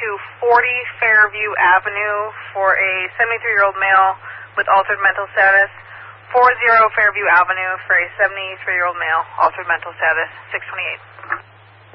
to 40 Fairview Avenue for a 73-year-old male with altered mental status. 40 Fairview Avenue for a 73-year-old male, altered mental status, 628.